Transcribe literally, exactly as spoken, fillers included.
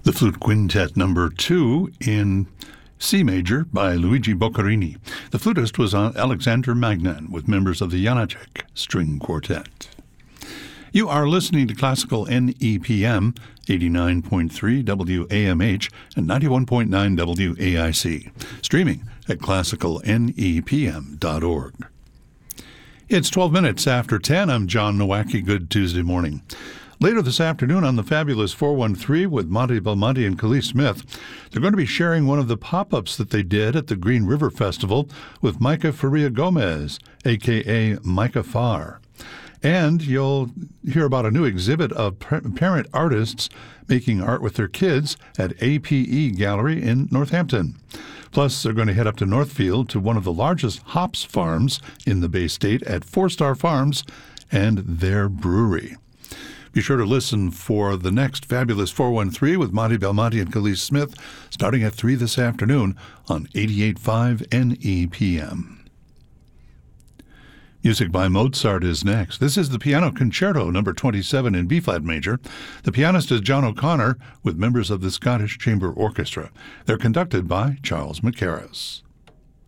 The Flute Quintet number two in C major by Luigi Boccherini. The flutist was Alexander Magnan with members of the Janacek String Quartet. You are listening to Classical N E P M, eighty-nine point three W A M H and ninety-one point nine W A I C, streaming at classical N E P M dot org. It's twelve minutes after ten. I'm John Nowacki. Good Tuesday morning. Later this afternoon on the Fabulous four one three with Monty Belmonte and Khalees Smith, they're going to be sharing one of the pop-ups that they did at the Green River Festival with Micah Faria Gomez, a k a. Micah Farr. And you'll hear about a new exhibit of parent artists making art with their kids at A P E Gallery in Northampton. Plus, they're going to head up to Northfield to one of the largest hops farms in the Bay State at Four Star Farms and their brewery. Be sure to listen for the next Fabulous four one three with Monty Belmonte and Khalees Smith starting at three this afternoon on eighty-eight point five N E P M. Music by Mozart is next. This is the Piano Concerto number twenty-seven in B-flat major. The pianist is John O'Connor with members of the Scottish Chamber Orchestra. They're conducted by Charles Mackerras.